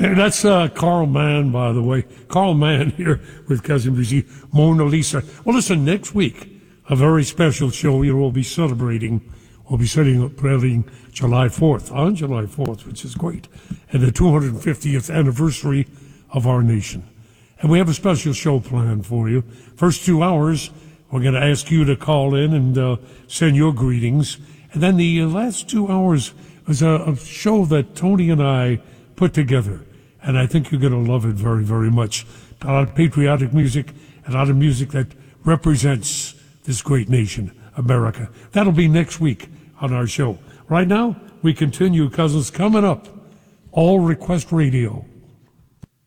Hey, that's Carl Mann, by the way. Carl Mann here with Cousin BC, Mona Lisa. Well, listen, next week, a very special show here we'll be celebrating. We'll be celebrating July 4th, on July 4th, which is great, and the 250th anniversary of our nation. And we have a special show planned for you. First 2 hours, we're going to ask you to call in and send your greetings. And then the last 2 hours is a show that Tony and I put together. And I think you're going to love it very, very much. A lot of patriotic music, a lot of music that represents this great nation, America. That'll be next week on our show. Right now, we continue, cousins. Coming up, All Request Radio.